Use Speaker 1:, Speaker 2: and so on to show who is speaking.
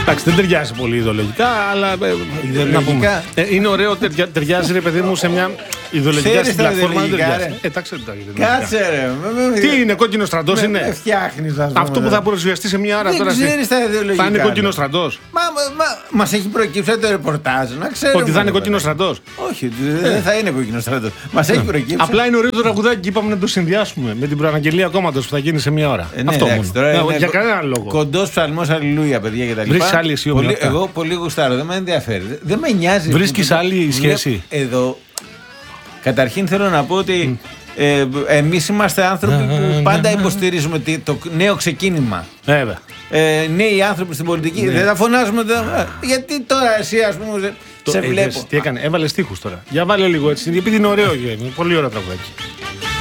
Speaker 1: Εντάξει, δεν ταιριάζει πολύ ιδεολογικά, αλλά.
Speaker 2: Ιδεολογικά.
Speaker 1: Είναι ωραίο, ταιριάζει ρε παιδί μου σε μια ιδεολογικά στην πλατφόρμα. Εντάξει,
Speaker 2: κάτσε ρε.
Speaker 1: Τι είναι, κόκκινο στρατός είναι.
Speaker 2: Με φτιάχνεις,
Speaker 1: αυτό που θα παρουσιαστεί σε μια ώρα
Speaker 2: δεν
Speaker 1: τώρα.
Speaker 2: Ξέρεις τα ιδεολογικά.
Speaker 1: Θα είναι κόκκινο στρατός.
Speaker 2: Μας έχει προκύψει το ρεπορτάζ. Να ξέρουμε.
Speaker 1: Ότι θα είναι κόκκινο στρατός.
Speaker 2: Όχι, δεν θα είναι κόκκινο στρατός. Μας έχει προκύψει.
Speaker 1: Απλά είναι ωραίο το τραγουδάκι και είπαμε να το συνδυάσουμε με την προαναγγελία κόμματος που θα γίνει σε μια ώρα. Αυτό μόνο. Για κανένα λόγο.
Speaker 2: Κοντός ψαλμός αλληλούια, παιδιά κτλ.
Speaker 1: Βρίσκεις άλλη αισιομοιότητα.
Speaker 2: Εγώ πολύ γουστάρω, δεν με ενδιαφέρει. Δεν με νοιάζει.
Speaker 1: Βρίσκεις άλλη σχέση.
Speaker 2: Εδώ. Καταρχήν θέλω να πω ότι εμείς είμαστε άνθρωποι που πάντα υποστηρίζουμε το νέο ξεκίνημα.
Speaker 1: Βέβαια.
Speaker 2: Νέοι άνθρωποι στην πολιτική. Δεν θα φωνάζουμε. Γιατί τώρα εσύ, ας πούμε, σε βλέπω.
Speaker 1: Τι έκανε, έβαλε στίχους τώρα. Για βάλε λίγο έτσι. Επειδή είναι ωραίο, είναι πολύ ωραίο τραγουδάκι.